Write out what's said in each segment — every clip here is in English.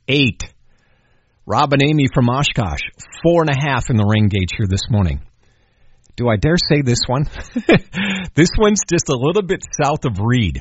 8. Rob and Amy from Oshkosh, 4.5 in the rain gauge here this morning. Do I dare say this one? This one's just a little bit south of Reed.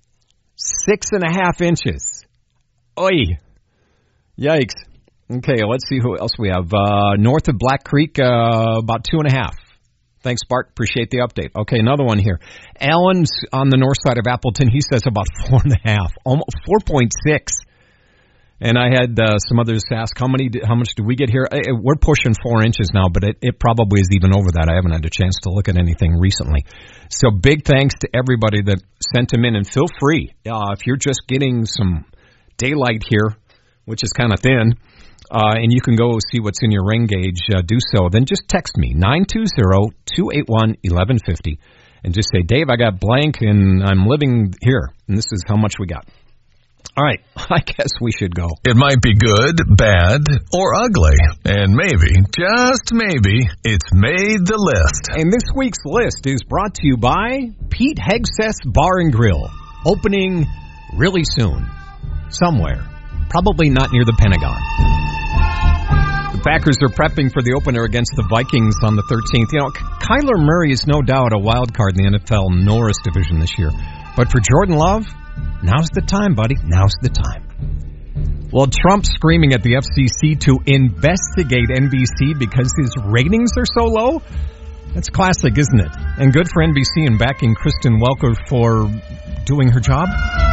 6.5 inches. Oy. Yikes. Okay, let's see who else we have. North of Black Creek, about 2.5. Thanks, Bart. Appreciate the update. Okay, another one here. Allen's on the north side of Appleton. He says about 4.5, almost 4.6. And I had some others ask, how much do we get here? We're pushing 4 inches now, but it probably is even over that. I haven't had a chance to look at anything recently. So big thanks to everybody that sent them in. And feel free, if you're just getting some daylight here, which is kind of thin, and you can go see what's in your rain gauge, do so. Then just text me, 920-281-1150, and just say, Dave, I got blank, and I'm living here, and this is how much we got. All right, I guess we should go. It might be good, bad, or ugly, and maybe, just maybe, it's made the list. And this week's list is brought to you by Pete Hegseth's Bar and Grill, opening really soon, somewhere, probably not near the Pentagon. The Packers are prepping for the opener against the Vikings on the 13th. You know, Kyler Murray is no doubt a wild card in the NFL Norris division this year. But for Jordan Love, now's the time, buddy. Now's the time. Well, Trump's screaming at the FCC to investigate NBC because his ratings are so low. That's classic, isn't it? And good for NBC in backing Kristen Welker for doing her job.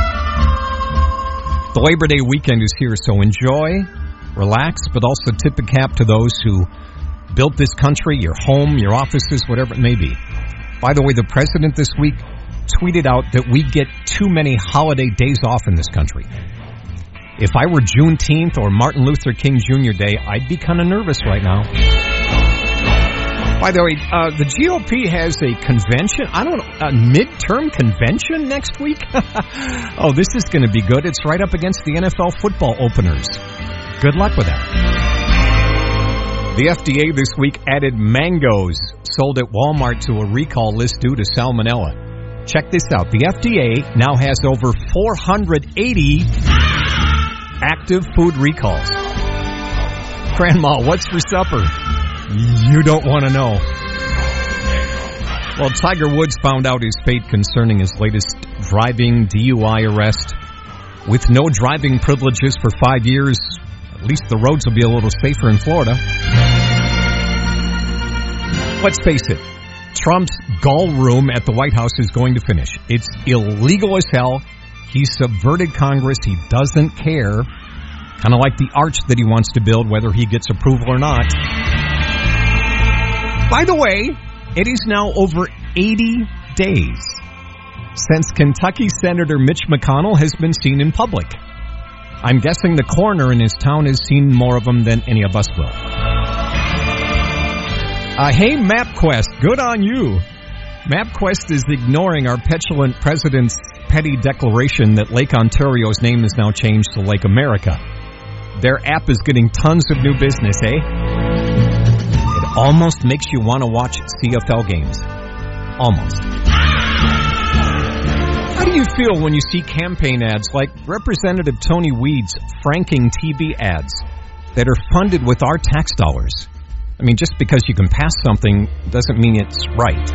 The Labor Day weekend is here, so enjoy, relax, but also tip the cap to those who built this country, your home, your offices, whatever it may be. By the way, the president this week tweeted out that we get too many holiday days off in this country. If I were Juneteenth or Martin Luther King Jr. Day, I'd be kind of nervous right now. By the way, the GOP has a convention, a midterm convention next week? Oh, this is going to be good. It's right up against the NFL football openers. Good luck with that. The FDA this week added mangoes sold at Walmart to a recall list due to salmonella. Check this out. The FDA now has over 480 active food recalls. Grandma, what's for supper? You don't want to know. Well, Tiger Woods found out his fate concerning his latest driving DUI arrest. With no driving privileges for 5 years, at least the roads will be a little safer in Florida. Let's face it, Trump's gall room at the White House is going to finish. It's illegal as hell. He subverted Congress. He doesn't care. Kind of like the arch that he wants to build, whether he gets approval or not. By the way, it is now over 80 days since Kentucky Senator Mitch McConnell has been seen in public. I'm guessing the coroner in his town has seen more of them than any of us will. Hey, MapQuest, good on you. MapQuest is ignoring our petulant president's petty declaration that Lake Ontario's name is now changed to Lake America. Their app is getting tons of new business, eh? It almost makes you want to watch CFL games. Almost. How do you feel when you see campaign ads like Representative Tony Weed's franking TV ads that are funded with our tax dollars? I mean, just because you can pass something doesn't mean it's right.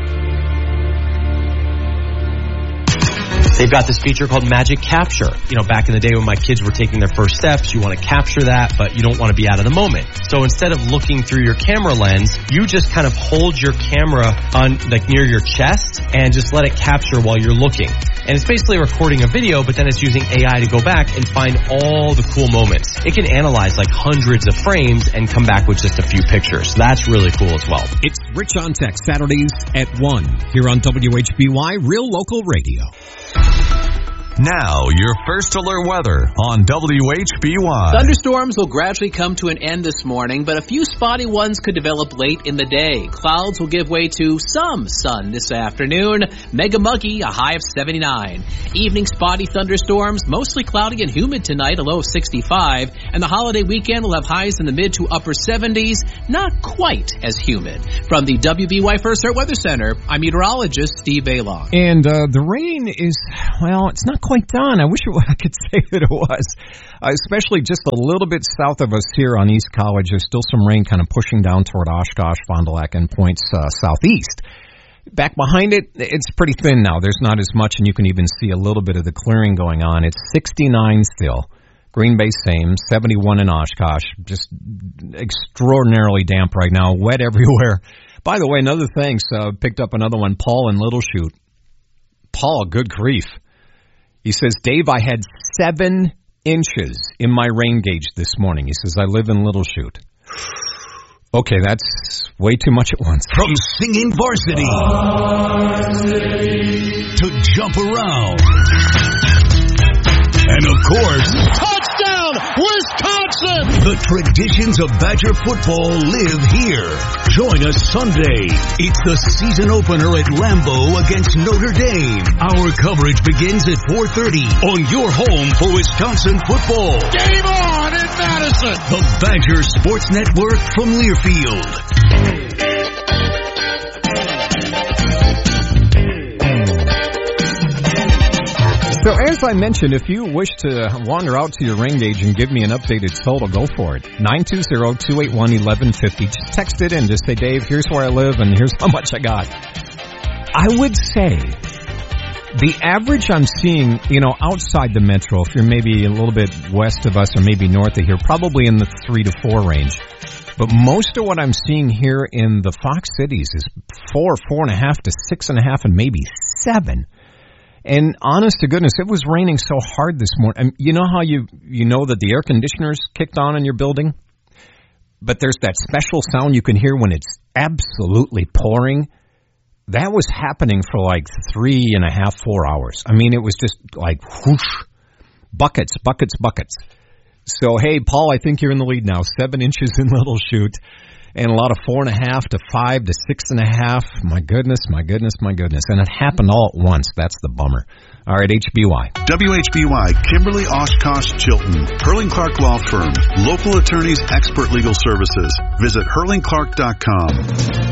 They've got this feature called Magic Capture. You know, back in the day when my kids were taking their first steps, you want to capture that, but you don't want to be out of the moment. So instead of looking through your camera lens, you just kind of hold your camera on, like, near your chest and just let it capture while you're looking. And it's basically recording a video, but then it's using AI to go back and find all the cool moments. It can analyze like hundreds of frames and come back with just a few pictures. That's really cool as well. It's Rich on Tech, Saturdays at 1 here on WHBY Real Local Radio. Now, your first alert weather on WHBY. Thunderstorms will gradually come to an end this morning, but a few spotty ones could develop late in the day. Clouds will give way to some sun this afternoon. Mega muggy, a high of 79. Evening spotty thunderstorms, mostly cloudy and humid tonight, a low of 65. And the holiday weekend will have highs in the mid to upper 70s, not quite as humid. From the WBY First Alert Weather Center, I'm meteorologist Steve Baylong. And the rain is, well, it's not quite done. I wish I could say that it was. Especially just a little bit south of us here on East College. There's still some rain kind of pushing down toward Oshkosh, Fond du Lac, and points southeast. Back behind it, it's pretty thin now. There's not as much, and you can even see a little bit of the clearing going on. It's 69 still. Green Bay same, 71 in Oshkosh. Just extraordinarily damp right now, wet everywhere. By the way, another thing, picked up another one, Paul in Little Chute. Paul, good grief. He says, Dave, I had 7 inches in my rain gauge this morning. He says, I live in Little Chute. Okay, that's way too much at once. From singing varsity to jump around. And of course, touchdown, Wisconsin! The traditions of Badger football live here. Join us Sunday. It's the season opener at Lambeau against Notre Dame. Our coverage begins at 4:30 on your home for Wisconsin football. Game on in Madison! The Badger Sports Network from Learfield. So as I mentioned, if you wish to wander out to your rain gauge and give me an updated total, go for it. 920-281-1150. Just text it in. Just say, Dave, here's where I live and here's how much I got. I would say the average I'm seeing, outside the metro, if you're maybe a little bit west of us or maybe north of here, probably in the 3 to 4 range. But most of what I'm seeing here in the Fox cities is 4, 4.5 to 6.5 and maybe 7. And honest to goodness, it was raining so hard this morning. You know how you know that the air conditioner's kicked on in your building? But there's that special sound you can hear when it's absolutely pouring. That was happening for like 3.5, 4 hours. I mean, it was just like whoosh, buckets, buckets, buckets. So, hey, Paul, I think you're in the lead now. 7 inches in Little Chute. And a lot of 4.5 to 5 to 6.5. My goodness, my goodness, my goodness. And it happened all at once. That's the bummer. All right, HBY. WHBY, Kimberly Oshkosh Chilton, Hurling Clark Law Firm, local attorneys, expert legal services. Visit hurlingclark.com.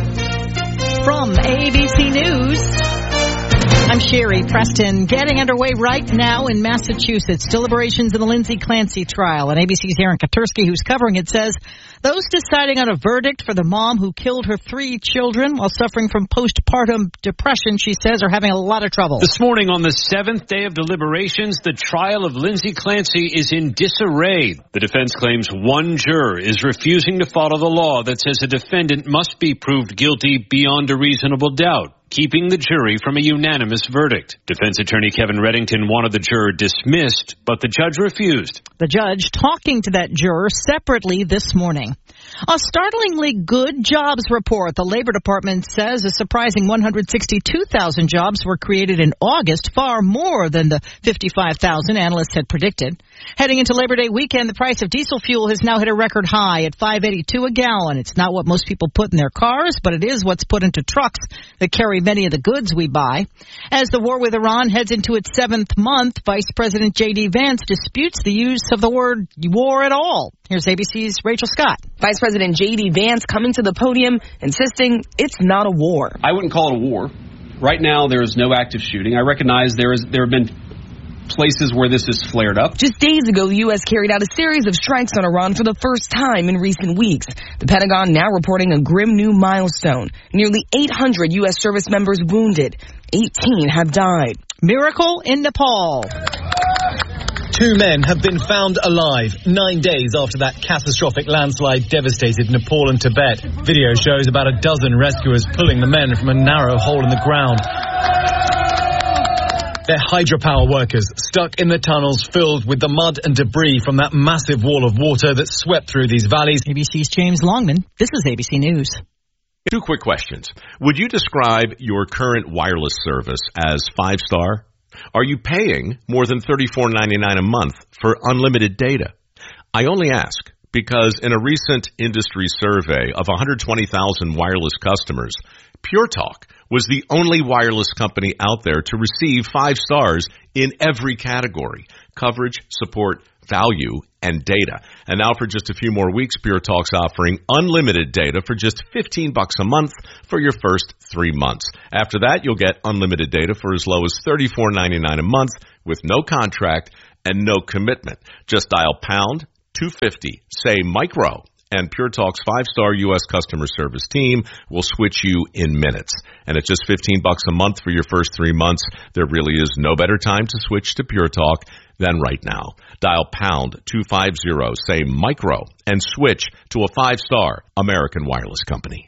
From ABC News, I'm Sherry Preston. Getting underway right now in Massachusetts. Deliberations in the Lindsay Clancy trial. And ABC's Aaron Katursky, who's covering it, says those deciding on a verdict for the mom who killed her 3 children while suffering from postpartum depression, she says, are having a lot of trouble. This morning on the 7th day of deliberations, the trial of Lindsay Clancy is in disarray. The defense claims one juror is refusing to follow the law that says a defendant must be proved guilty beyond a reasonable doubt, keeping the jury from a unanimous verdict. Defense attorney Kevin Reddington wanted the juror dismissed, but the judge refused. The judge talking to that juror separately this morning. A startlingly good jobs report. The Labor Department says a surprising 162,000 jobs were created in August, far more than the 55,000 analysts had predicted. Heading into Labor Day weekend, the price of diesel fuel has now hit a record high at $5.82 a gallon. It's not what most people put in their cars, but it is what's put into trucks that carry many of the goods we buy. As the war with Iran heads into its 7th month, Vice President J.D. Vance disputes the use of the word war at all. Here's ABC's Rachel Scott. Vice President J.D. Vance coming to the podium, insisting it's not a war. I wouldn't call it a war. Right now, there is no active shooting. I recognize there have been places where this has flared up. Just days ago, the U.S. carried out a series of strikes on Iran for the first time in recent weeks. The Pentagon now reporting a grim new milestone. Nearly 800 U.S. service members wounded. 18 have died. Miracle in Nepal. 2 men have been found alive 9 days after that catastrophic landslide devastated Nepal and Tibet. Video shows about a dozen rescuers pulling the men from a narrow hole in the ground. They're hydropower workers stuck in the tunnels filled with the mud and debris from that massive wall of water that swept through these valleys. ABC's James Longman. This is ABC News. 2 quick questions. Would you describe your current wireless service as 5-star? Are you paying more than $34.99 a month for unlimited data? I only ask because in a recent industry survey of 120,000 wireless customers, Pure Talk was the only wireless company out there to receive 5 stars in every category: coverage, support, value, and data. And now for just a few more weeks, Pure Talk's offering unlimited data for just $15 a month for your first 3 months. After that, you'll get unlimited data for as low as $34.99 a month with no contract and no commitment. Just dial pound 250, say micro, and Pure Talk's 5-star U.S. customer service team will switch you in minutes. And at just $15 a month for your first 3 months, there really is no better time to switch to Pure Talk than right now. Dial pound 250, say micro, and switch to a 5-star American Wireless company.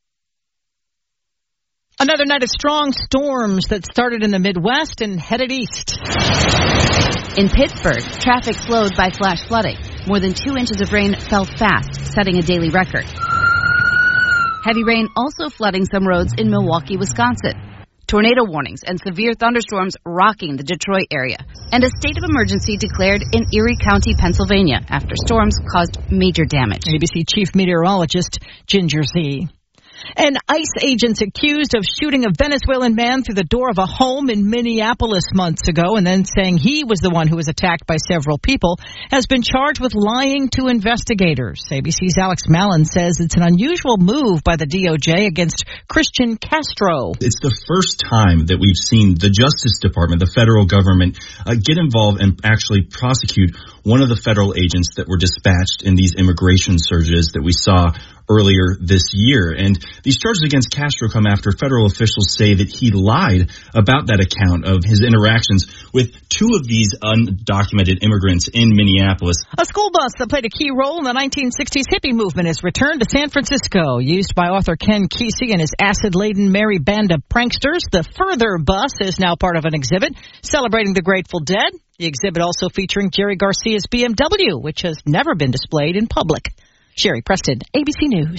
Another night of strong storms that started in the Midwest and headed east. In Pittsburgh, traffic slowed by flash flooding. More than 2 inches of rain fell fast, setting a daily record. Heavy rain also flooding some roads in Milwaukee, Wisconsin. Tornado warnings and severe thunderstorms rocking the Detroit area. And a state of emergency declared in Erie County, Pennsylvania, after storms caused major damage. ABC Chief Meteorologist Ginger Z. And ICE agents accused of shooting a Venezuelan man through the door of a home in Minneapolis months ago and then saying he was the one who was attacked by several people has been charged with lying to investigators. ABC's Alex Mallon says it's an unusual move by the DOJ against Christian Castro. It's the first time that we've seen the Justice Department, the federal government, get involved and actually prosecute one of the federal agents that were dispatched in these immigration surges that we saw earlier this year. And these charges against Castro come after federal officials say that he lied about that account of his interactions with 2 of these undocumented immigrants in Minneapolis. A school bus that played a key role in the 1960s hippie movement has returned to San Francisco. Used by author Ken Kesey and his acid-laden merry band of pranksters, the Further bus is now part of an exhibit celebrating the Grateful Dead. The exhibit also featuring Jerry Garcia's BMW, which has never been displayed in public. Sherry Preston, ABC News.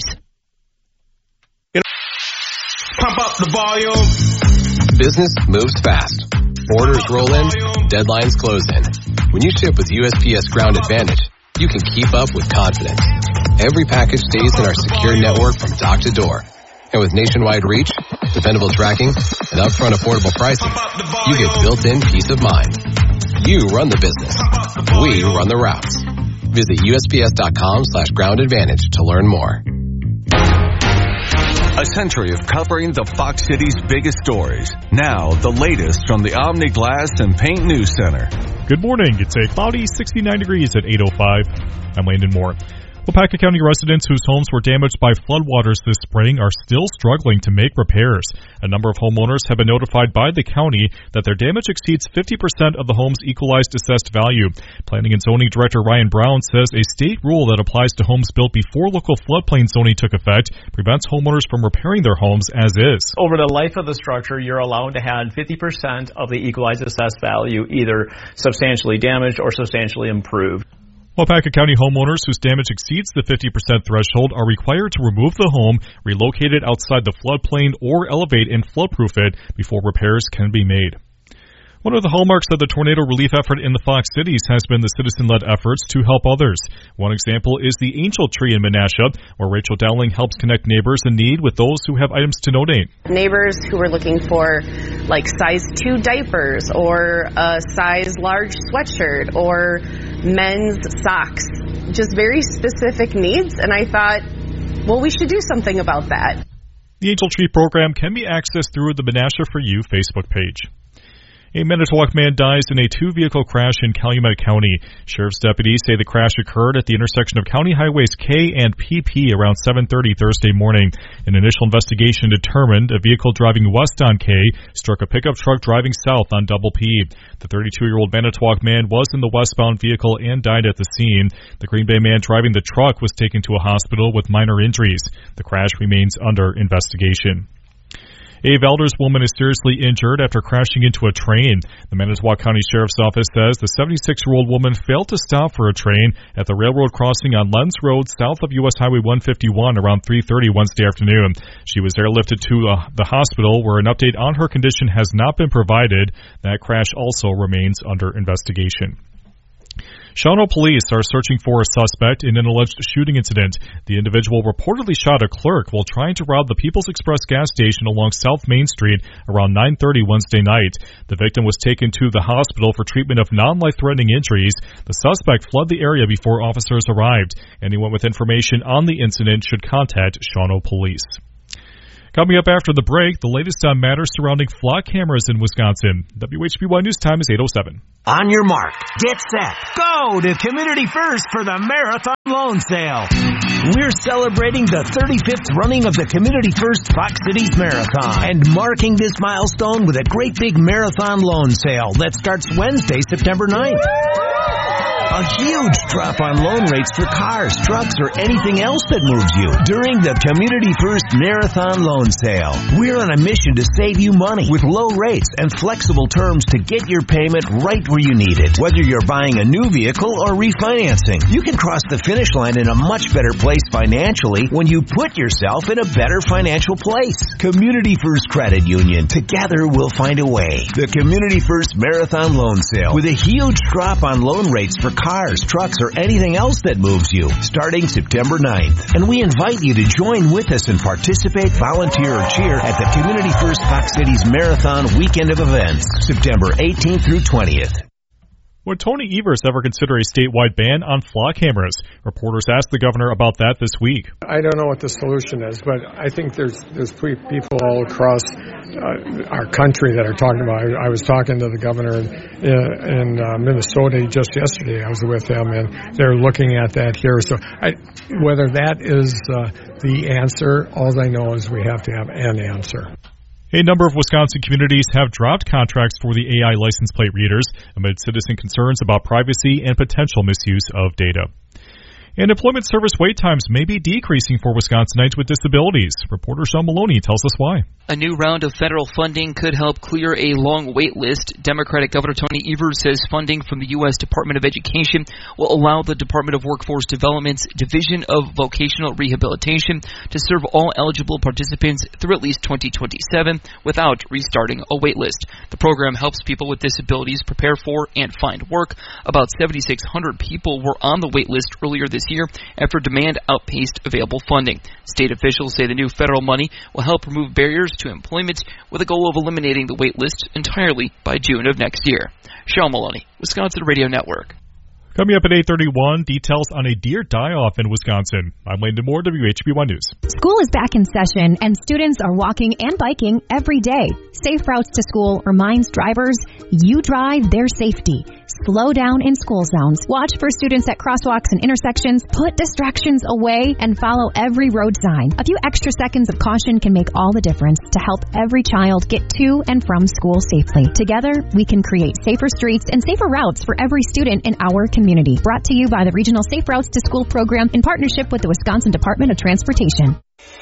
Pump up the volume. Business moves fast. Orders roll in, deadlines close in. When you ship with USPS Ground Advantage, you can keep up with confidence. Every package stays in our secure network from dock to door. And with nationwide reach, dependable tracking, and upfront affordable pricing, you get built-in peace of mind. You run the business. We run the routes. Visit USPS.com/Ground Advantage to learn more. A century of covering the Fox City's biggest stories. Now, the latest from the Omni Glass and Paint News Center. Good morning. It's a cloudy 69 degrees at 8:05. I'm Landon Moore. Wapaka County residents whose homes were damaged by floodwaters this spring are still struggling to make repairs. A number of homeowners have been notified by the county that their damage exceeds 50% of the home's equalized assessed value. Planning and Zoning Director Ryan Brown says a state rule that applies to homes built before local floodplain zoning took effect prevents homeowners from repairing their homes as is. Over the life of the structure, you're allowed to have 50% of the equalized assessed value either substantially damaged or substantially improved. Wapaka County homeowners whose damage exceeds the 50% threshold are required to remove the home, relocate it outside the floodplain, or elevate and floodproof it before repairs can be made. One of the hallmarks of the tornado relief effort in the Fox Cities has been the citizen-led efforts to help others. One example is the Angel Tree in Menasha, where Rachel Dowling helps connect neighbors in need with those who have items to donate. Neighbors who were looking for like size 2 diapers or a size large sweatshirt or men's socks, just very specific needs. And I thought, well, we should do something about that. The Angel Tree program can be accessed through the Menasha for You Facebook page. A Manitowoc man dies in a 2-vehicle crash in Calumet County. Sheriff's deputies say the crash occurred at the intersection of County Highways K and PP around 7:30 Thursday morning. An initial investigation determined a vehicle driving west on K struck a pickup truck driving south on Double P. The 32-year-old Manitowoc man was in the westbound vehicle and died at the scene. The Green Bay man driving the truck was taken to a hospital with minor injuries. The crash remains under investigation. A Valdez woman is seriously injured after crashing into a train. The Manitowoc County Sheriff's Office says the 76-year-old woman failed to stop for a train at the railroad crossing on Lens Road south of U.S. Highway 151 around 3:30 Wednesday afternoon. She was airlifted to the hospital where an update on her condition has not been provided. That crash also remains under investigation. Shawano police are searching for a suspect in an alleged shooting incident. The individual reportedly shot a clerk while trying to rob the People's Express gas station along South Main Street around 9:30 Wednesday night. The victim was taken to the hospital for treatment of non-life-threatening injuries. The suspect fled the area before officers arrived. Anyone with information on the incident should contact Shawano police. Coming up after the break, the latest on matters surrounding flock cameras in Wisconsin. WHBY News Time is 8:07. On your mark, get set, go to Community First for the Marathon Loan Sale. We're celebrating the 35th running of the Community First Fox Cities Marathon and marking this milestone with a great big marathon loan sale that starts Wednesday, September 9th. A huge drop on loan rates for cars, trucks, or anything else that moves you during the Community First Marathon Loan Sale. We're on a mission to save you money with low rates and flexible terms to get your payment right where you need it. Whether you're buying a new vehicle or refinancing, you can cross the finish line in a much better place financially when you put yourself in a better financial place. Community First Credit Union. Together we'll find a way. The Community First Marathon Loan Sale with a huge drop on loan rates for cars, trucks, or anything else that moves you, starting September 9th. And we invite you to join with us and participate, volunteer, or cheer at the Community First Fox Cities Marathon Weekend of Events, September 18th through 20th. Would Tony Evers ever consider a statewide ban on flock cameras? Reporters asked the governor about that this week. I don't know what the solution is, but I think there's people all across our country that are talking about it. I was talking to the governor in Minnesota just yesterday. I was with him, and they're looking at that here. So whether that is the answer, all I know is we have to have an answer. A number of Wisconsin communities have dropped contracts for the AI license plate readers amid citizen concerns about privacy and potential misuse of data. And employment service wait times may be decreasing for Wisconsinites with disabilities. Reporter Sean Maloney tells us why. A new round of federal funding could help clear a long wait list. Democratic Governor Tony Evers says funding from the U.S. Department of Education will allow the Department of Workforce Development's Division of Vocational Rehabilitation to serve all eligible participants through at least 2027 without restarting a wait list. The program helps people with disabilities prepare for and find work. About 7,600 people were on the wait list earlier this year after demand outpaced available funding. State officials say the new federal money will help remove barriers to employment with a goal of eliminating the wait list entirely by June of next year. Sean Maloney, Wisconsin Radio Network. Coming up at 8:31, details on a deer die-off in Wisconsin. I'm Landon Moore, WHBY News. School is back in session, and students are walking and biking every day. Safe Routes to School reminds drivers, you drive their safety. Slow down in school zones. Watch for students at crosswalks and intersections. Put distractions away and follow every road sign. A few extra seconds of caution can make all the difference to help every child get to and from school safely. Together, we can create safer streets and safer routes for every student in our community. Brought to you by the Regional Safe Routes to School program in partnership with the Wisconsin Department of Transportation.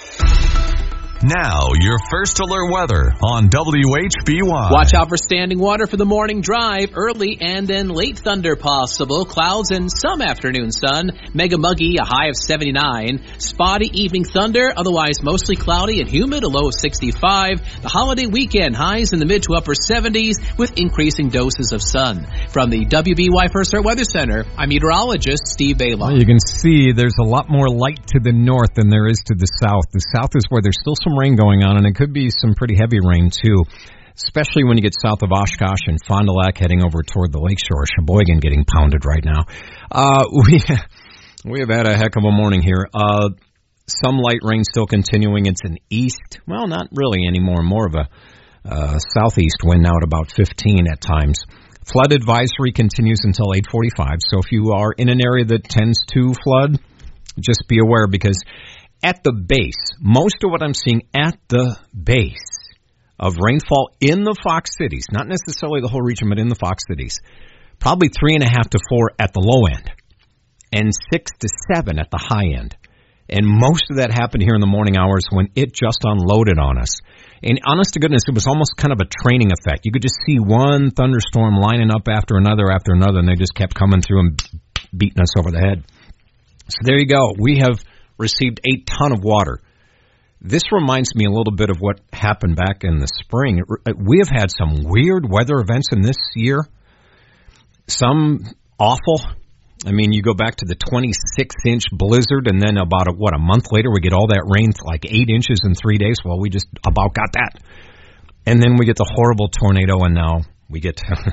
Now, your first alert weather on WHBY. Watch out for standing water for the morning drive. Early and then late thunder possible. Clouds and some afternoon sun. Mega muggy, a high of 79. Spotty evening thunder, otherwise mostly cloudy and humid, a low of 65. The holiday weekend, highs in the mid to upper 70s with increasing doses of sun. From the WBY First Alert Weather Center, I'm meteorologist Steve Baylon. Well, you can see there's a lot more light to the north than there is to the south. The south is where there's still some rain going on, and it could be some pretty heavy rain too, especially when you get south of Oshkosh and Fond du Lac heading over toward the lakeshore. Sheboygan getting pounded right now. We have had a heck of a morning here. Some light rain still continuing. It's an east, well, not really anymore, more of a southeast wind now at about 15 at times. Flood advisory continues until 8:45, so if you are in an area that tends to flood, just be aware, because at the base, most of what I'm seeing at the base of rainfall in the Fox cities, not necessarily the whole region, but in the Fox cities, probably 3.5 to 4 at the low end and 6 to 7 at the high end. And most of that happened here in the morning hours when it just unloaded on us. And honest to goodness, it was almost kind of a training effect. You could just see one thunderstorm lining up after another, and they just kept coming through and beating us over the head. So there you go. We have received a ton of water. This reminds me a little bit of what happened back in the spring. We have had some weird weather events in this year. Some awful. I mean, you go back to the 26-inch blizzard, and then about a month later, we get all that rain, like 8 inches in 3 days. Well, we just about got that. And then we get the horrible tornado, and now we get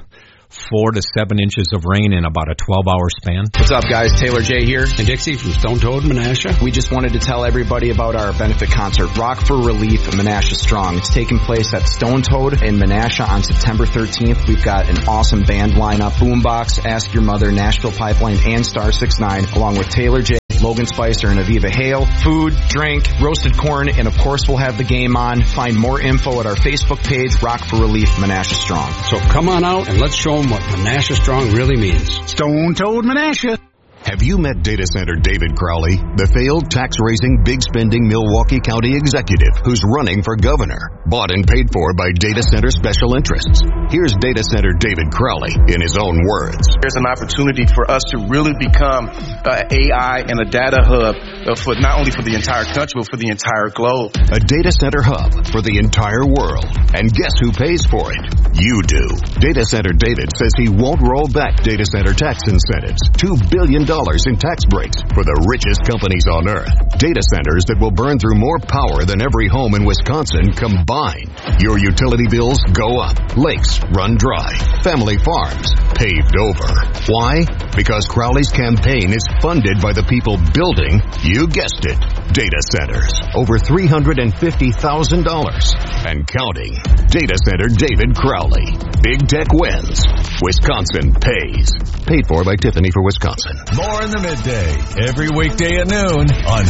4 to 7 inches of rain in about a 12-hour span. What's up, guys? Taylor J here and Dixie from Stone Toad Menasha. We just wanted to tell everybody about our benefit concert, Rock for Relief Menasha Strong. It's taking place at Stone Toad in Menasha on September 13th. We've got an awesome band lineup, Boombox, Ask Your Mother, Nashville Pipeline, and Star 69, along with Taylor J, Logan Spicer, and Aviva Hale. Food, drink, roasted corn, and of course we'll have the game on. Find more info at our Facebook page, Rock for Relief Menasha Strong. So come on out and let's show them what Menasha Strong really means. Stone Toad Menasha. Have you met Data Center David Crowley, the failed tax-raising, big-spending Milwaukee County executive who's running for governor? Bought and paid for by Data Center special interests. Here's Data Center David Crowley in his own words. There's an opportunity for us to really become an AI and a data hub for not only for the entire country, but for the entire globe. A data center hub for the entire world. And guess who pays for it? You do. Data Center David says he won't roll back data center tax incentives. $2 billion in tax breaks for the richest companies on earth. Data centers that will burn through more power than every home in Wisconsin combined. Your utility bills go up. Lakes run dry. Family farms paved over. Why? Because Crowley's campaign is funded by the people building, you guessed it, data centers. Over $350,000 and counting. Data Center David Crowley. Big tech wins. Wisconsin pays. Paid for by Tiffany for Wisconsin. More in the midday, every weekday at noon on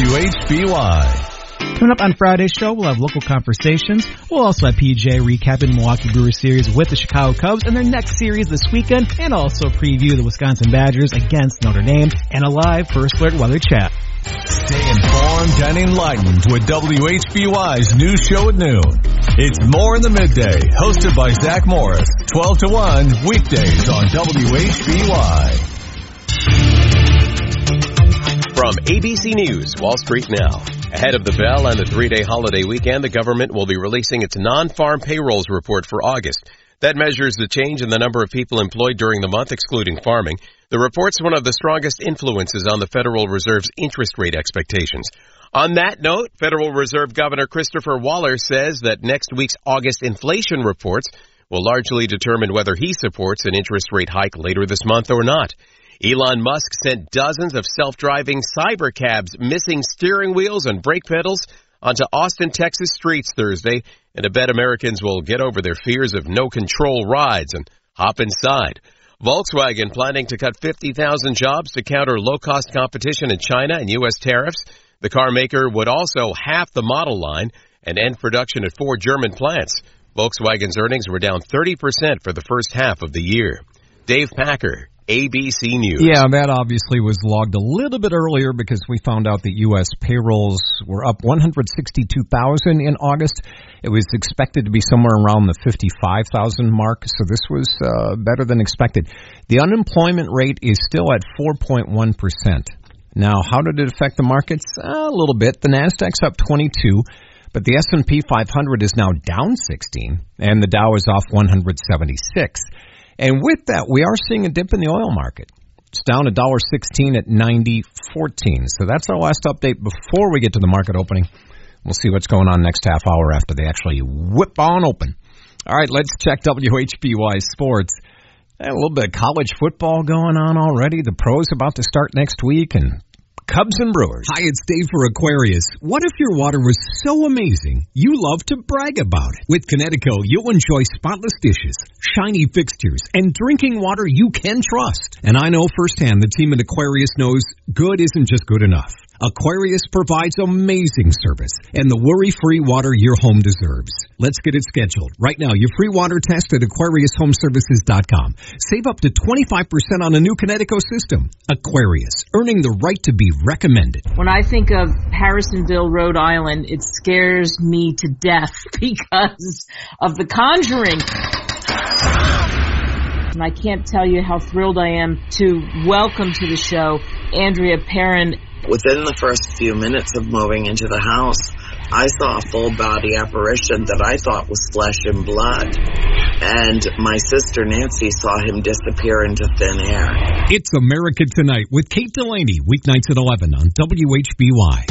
WHBY. Coming up on Friday's show, we'll have local conversations. We'll also have PJ recapping Milwaukee Brewers series with the Chicago Cubs and their next series this weekend, and also preview the Wisconsin Badgers against Notre Dame, and a live First Alert weather chat. Stay informed and enlightened with WHBY's new show at noon. It's More in the Midday, hosted by Zach Morris, 12 to 1, weekdays on WHBY. From ABC News, Wall Street Now. Ahead of the bell and the 3-day holiday weekend, the government will be releasing its non-farm payrolls report for August. That measures the change in the number of people employed during the month, excluding farming. The report's one of the strongest influences on the Federal Reserve's interest rate expectations. On that note, Federal Reserve Governor Christopher Waller says that next week's August inflation reports will largely determine whether he supports an interest rate hike later this month or not. Elon Musk sent dozens of self-driving cyber cabs missing steering wheels and brake pedals onto Austin, Texas streets Thursday, and I bet Americans will get over their fears of no-control rides and hop inside. Volkswagen planning to cut 50,000 jobs to counter low-cost competition in China and U.S. tariffs. The car maker would also half the model line and end production at 4 German plants. Volkswagen's earnings were down 30% for the first half of the year. Dave Packer, ABC News. Yeah, that obviously was logged a little bit earlier because we found out that U.S. payrolls were up 162,000 in August. It was expected to be somewhere around the 55,000 mark, so this was better than expected. The unemployment rate is still at 4.1%. Now, how did it affect the markets? A little bit. The Nasdaq's up 22, but the S&P 500 is now down 16, and the Dow is off 176. And with that, we are seeing a dip in the oil market. It's down $1.16 at 90.14. So that's our last update before we get to the market opening. We'll see what's going on next half hour after they actually whip on open. All right, let's check WHBY Sports. A little bit of college football going on already. The pros about to start next week, and Cubs and Brewers. Hi, it's Dave for Aquarius. What if your water was so amazing you love to brag about it? With Connecticut, you'll enjoy spotless dishes, shiny fixtures, and drinking water you can trust. And I know firsthand the team at Aquarius knows good isn't just good enough. Aquarius provides amazing service and the worry-free water your home deserves. Let's get it scheduled. Right now, your free water test at AquariusHomeservices.com. Save up to 25% on a new Connecticut system. Aquarius, earning the right to be recommended. When I think of Harrisonville, Rhode Island, it scares me to death because of The Conjuring. And I can't tell you how thrilled I am to welcome to the show Andrea Perron. Within the first few minutes of moving into the house, I saw a full-body apparition that I thought was flesh and blood. And my sister Nancy saw him disappear into thin air. It's America Tonight with Kate Delaney, weeknights at 11 on WHBY.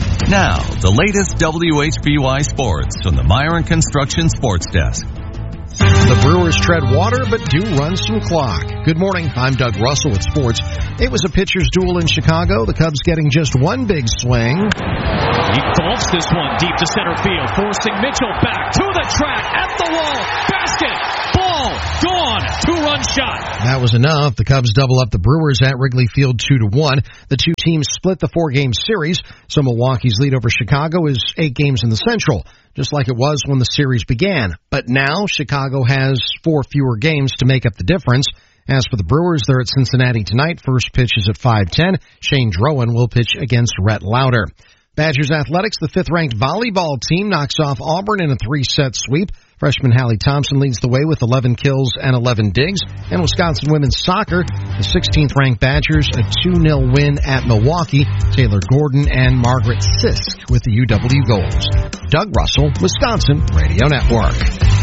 Now, the latest WHBY sports from the Myron Construction Sports Desk. The Brewers tread water but do run some clock. Good morning, I'm Doug Russell with Sports. It was a pitcher's duel in Chicago, the Cubs getting just one big swing. He golfs this one deep to center field, forcing Mitchell back to the track, at the wall, basket, ball, gone, 2-run shot. That was enough. The Cubs double up the Brewers at Wrigley Field 2-1. The two teams split the 4-game series, so Milwaukee's lead over Chicago is 8 games in the Central, just like it was when the series began. But now Chicago has 4 fewer games to make up the difference. As for the Brewers, they're at Cincinnati tonight. First pitch is at 5:10. Shane Drowan will pitch against Rhett Lauder. Badgers Athletics, the 5th-ranked volleyball team, knocks off Auburn in a 3-set sweep. Freshman Hallie Thompson leads the way with 11 kills and 11 digs. And Wisconsin women's soccer, the 16th-ranked Badgers, a 2-0 win at Milwaukee. Taylor Gordon and Margaret Sisk with the UW goals. Doug Russell, Wisconsin Radio Network.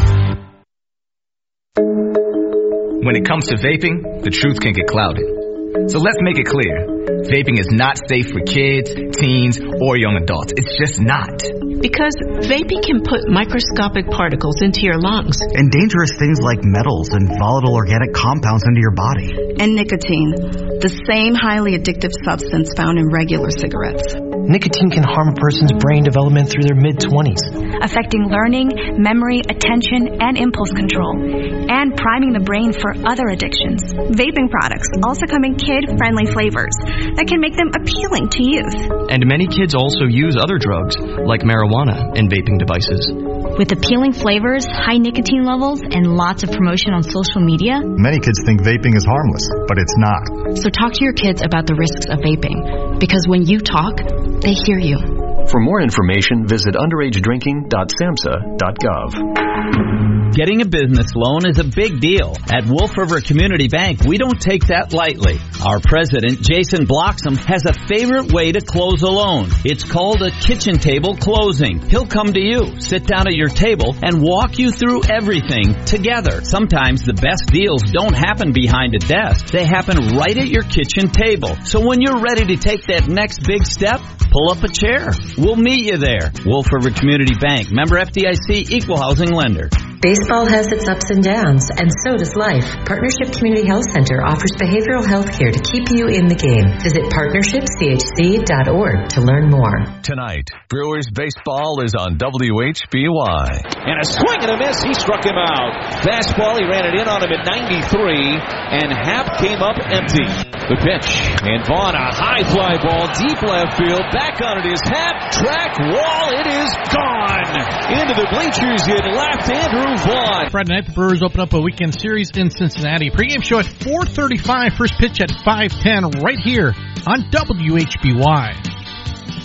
When it comes to vaping, the truth can get clouded. So let's make it clear. Vaping is not safe for kids, teens, or young adults. It's just not. Because vaping can put microscopic particles into your lungs. And dangerous things like metals and volatile organic compounds into your body. And nicotine, the same highly addictive substance found in regular cigarettes. Nicotine can harm a person's brain development through their mid-20s. Affecting learning, memory, attention, and impulse control. And priming the brain for other addictions. Vaping products also come in kid-friendly flavors that can make them appealing to youth. And many kids also use other drugs, like marijuana, in vaping devices. With appealing flavors, high nicotine levels, and lots of promotion on social media, many kids think vaping is harmless, but it's not. So talk to your kids about the risks of vaping, because when you talk, they hear you. For more information, visit underagedrinking.samhsa.gov. Getting a business loan is a big deal. At Wolf River Community Bank, we don't take that lightly. Our president, Jason Bloxham, has a favorite way to close a loan. It's called a kitchen table closing. He'll come to you, sit down at your table, and walk you through everything together. Sometimes the best deals don't happen behind a desk. They happen right at your kitchen table. So when you're ready to take that next big step, pull up a chair. We'll meet you there. Wolf River Community Bank, member FDIC, equal housing lender. Baseball has its ups and downs, and so does life. Partnership Community Health Center offers behavioral health care to keep you in the game. Visit partnershipchc.org to learn more. Tonight, Brewers baseball is on WHBY. And a swing and a miss. He struck him out. Fastball, he ran it in on him at 93, and Happ came up empty. The pitch, and Vaughn, a high fly ball, deep left field. Back on it is Happ. Track wall, it is gone. Into the bleachers in left, Andrew Vaughn. Friday night, the Brewers open up a weekend series in Cincinnati. Pre-game show at 4:35, first pitch at 5:10 right here on WHBY.